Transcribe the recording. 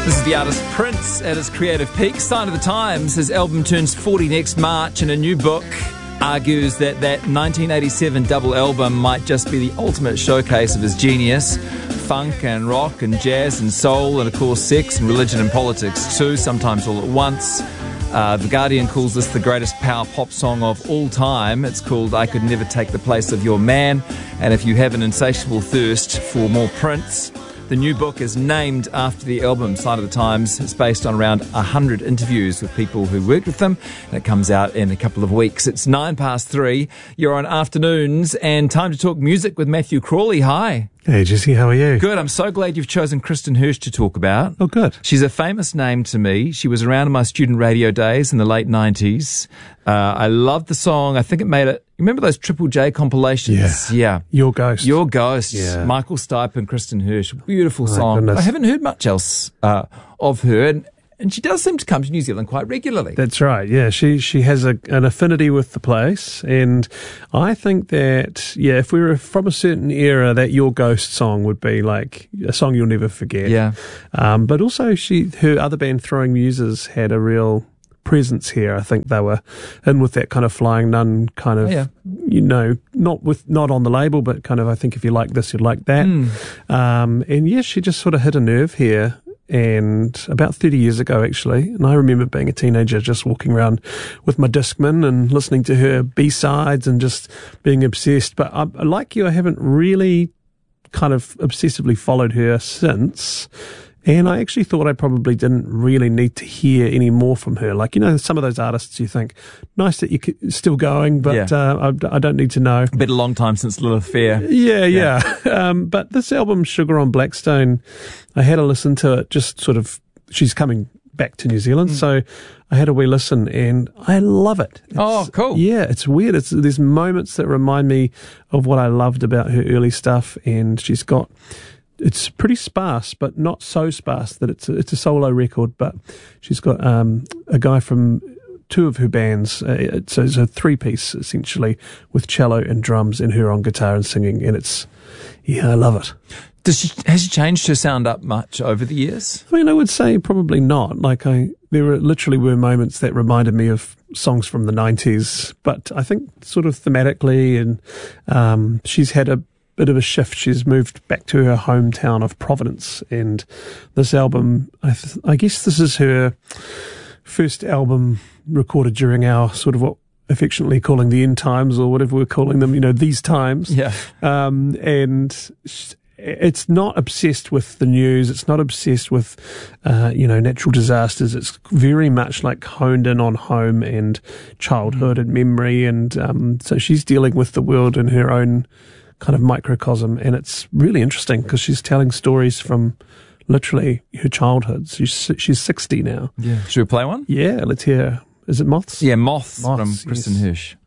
This is the artist Prince at his creative peak. Sign of the Times. His album turns 40 next March, and a new book argues that 1987 double album might just be the ultimate showcase of his genius. Funk and rock and jazz and soul and, of course, sex and religion and politics too, sometimes all at once. The Guardian calls this the greatest power pop song of all time. It's called I Could Never Take the Place of Your Man. And if you have an insatiable thirst for more Prince, the new book is named after the album. Sign of the Times. It's based on around 100 interviews with people who worked with them, and it comes out in a couple of weeks. It's 3:09. You're on Afternoons, and time to talk music with Matthew Crawley. Hi. Hey, Jesse, how are you? Good. I'm so glad you've chosen Kristen Hirsch to talk about. Oh, good. She's a famous name to me. She was around in my student radio days in the late 90s. I loved the song. I think it made it. Remember those Triple J compilations? Yeah. Your Ghost. Your Ghost. Yeah. Michael Stipe and Kristen Hirsch. Beautiful song. Goodness. I haven't heard much else of her. And she does seem to come to New Zealand quite regularly. That's right, yeah. She has an affinity with the place, and I think that, if we were from a certain era, that Your Ghost song would be like a song you'll never forget. Yeah. But also with her other band, Throwing Muses, had a real presence here. I think they were in with that kind of Flying Nun kind of, not on the label, but kind of, I think if you like this, you'd like that. And she just sort of hit a nerve here. And about 30 years ago, actually, and I remember being a teenager just walking around with my Discman and listening to her B-sides and just being obsessed. But like you, I haven't really kind of obsessively followed her since. And I actually thought I probably didn't really need to hear any more from her. Like, some of those artists you think, nice that you're still going, but I don't need to know. Been a long time since Lilith Fair. Yeah. But this album, Sugar on Blackstone, I had a listen to it, just sort of, she's coming back to New Zealand, so I had a wee listen, and I love it. Cool. Yeah, it's weird. There's moments that remind me of what I loved about her early stuff, and she's got... It's pretty sparse, but not so sparse that it's a solo record. But she's got a guy from two of her bands. It's a three-piece, essentially, with cello and drums and her on guitar and singing. And I love it. Has she changed her sound up much over the years? I mean, I would say probably not. There were moments that reminded me of songs from the 90s. But I think sort of thematically, and she's had a bit of a shift. She's moved back to her hometown of Providence, and this album, I guess this is her first album recorded during our sort of what affectionately calling the end times, or whatever we're calling them, these times. Yeah. And it's not obsessed with the news. It's not obsessed with, natural disasters. It's very much like honed in on home and childhood and memory. And so she's dealing with the world in her own kind of microcosm, and it's really interesting because she's telling stories from literally her childhood. She's 60 now. Yeah. Should we play one? Yeah, let's hear. Is it Moths? Yeah, Moths from Kristen Hirsch.